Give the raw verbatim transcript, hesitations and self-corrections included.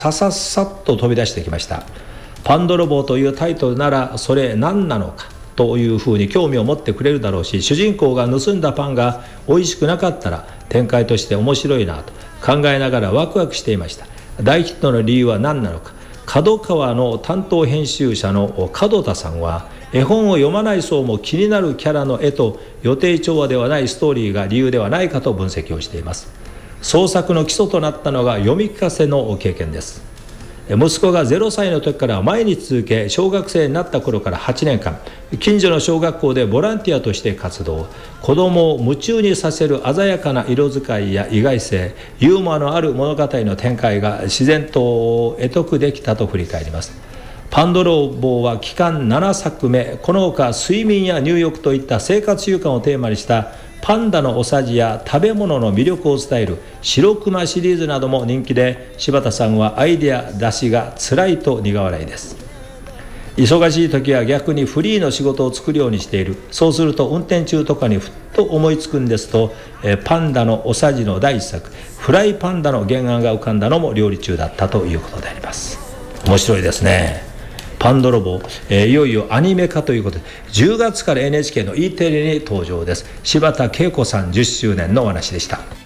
ささっさっと飛び出してきました。パン泥棒というタイトルならそれ何なのかというふうに興味を持ってくれるだろうし、主人公が盗んだパンが美味しくなかったら展開として面白いなと考えながらワクワクしていました。大ヒットの理由は何なのか。角川の担当編集者の門田さんは、絵本を読まない層も気になるキャラの絵と予定調和ではないストーリーが理由ではないかと分析をしています。創作の基礎となったのが読み聞かせの経験です。息子がゼロさいの時から毎日続け、小学生になった頃からはちねんかん近所の小学校でボランティアとして活動。子供を夢中にさせる鮮やかな色使いや意外性、ユーモアのある物語の展開が自然と得得できたと振り返ります。パン泥棒は期間ななさくめ、このほか睡眠や入浴といった生活習慣をテーマにしたパンダのおさじや食べ物の魅力を伝える白熊シリーズなども人気で、柴田さんはアイデア出しがつらいと苦笑いです。忙しい時は逆にフリーの仕事を作るようにしている。そうすると運転中とかにふっと思いつくんですと、えパンダのおさじの第一作フライパンダの原案が浮かんだのも料理中だったということであります。面白いですね。パン泥棒、えー、いよいよアニメ化ということでじゅうがつから エヌエイチケー の E テレに登場です。柴田恵子さんじゅっしゅうねんのお話でした。